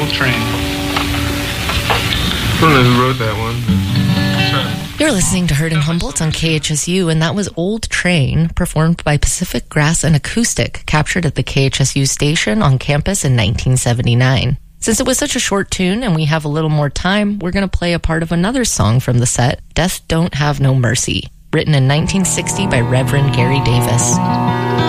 Old Train. I don't know who wrote that one. You're listening to Heard in Humboldt on KHSU, and that was Old Train, performed by Pacific Grass and Acoustic, captured at the KHSU station on campus in 1979. Since it was such a short tune and we have a little more time, we're going to play a part of another song from the set, Death Don't Have No Mercy, written in 1960 by Reverend Gary Davis.